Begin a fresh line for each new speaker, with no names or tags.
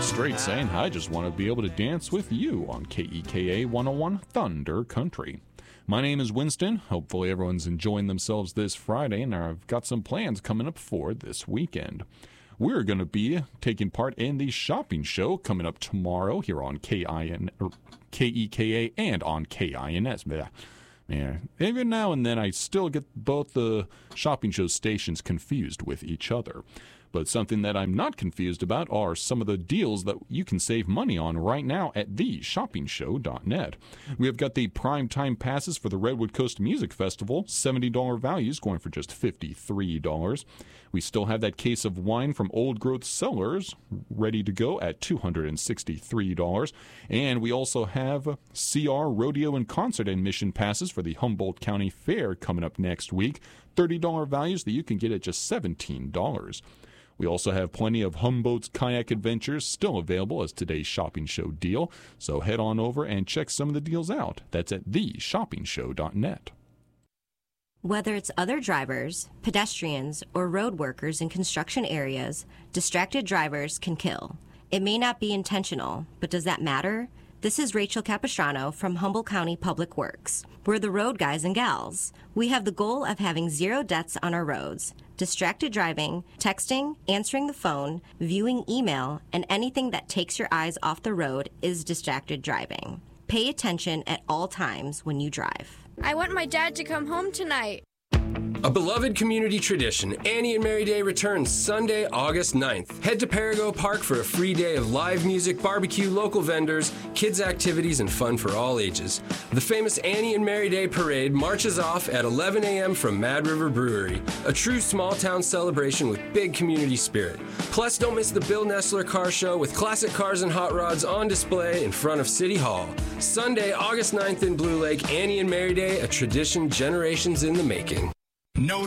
straight saying, I just want to be able to dance with you on KEKA 101 Thunder Country. My name is Winston. Hopefully everyone's enjoying themselves this Friday, and I've got some plans coming up for this weekend. We're going to be taking part in the shopping show coming up tomorrow here on KEKA and on KINS. Man, even now and then I still get both the shopping show stations confused with each other. But something that I'm not confused about are some of the deals that you can save money on right now at theshoppingshow.net. We have got the primetime passes for the Redwood Coast Music Festival, $70 values going for just $53. We still have that case of wine from Old Growth Cellars ready to go at $263. And we also have CR Rodeo and Concert admission passes for the Humboldt County Fair coming up next week, $30 values that you can get at just $17. We also have plenty of Humboldt's Kayak Adventures still available as today's shopping show deal, so head on over and check some of the deals out. That's at theshoppingshow.net.
Whether it's other drivers, pedestrians, or road workers in construction areas, distracted drivers can kill. It may not be intentional, but does that matter? This is Rachel Capistrano from Humboldt County Public Works. We're the road guys and gals. We have the goal of having 0 deaths on our roads. Distracted driving, texting, answering the phone, viewing email, and anything that takes your eyes off the road is distracted driving. Pay attention at all times when you drive.
I want my dad to come home tonight.
A beloved community tradition, Annie and Mary Day returns Sunday, August 9th. Head to Perigo Park for a free day of live music, barbecue, local vendors, kids' activities, and fun for all ages. The famous Annie and Mary Day Parade marches off at 11 a.m. from Mad River Brewery, a true small-town celebration with big community spirit. Plus, don't miss the Bill Nestler Car Show with classic cars and hot rods on display in front of City Hall. Sunday, August 9th in Blue Lake, Annie and Mary Day, a tradition generations in the making.
No